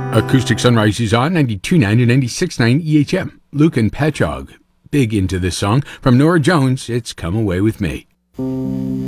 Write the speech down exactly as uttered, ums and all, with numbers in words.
Acoustic Sunrise is on ninety-two point nine and ninety-six point nine E H M. Luke and Petchog, big into this song. From Norah Jones, it's Come Away With Me.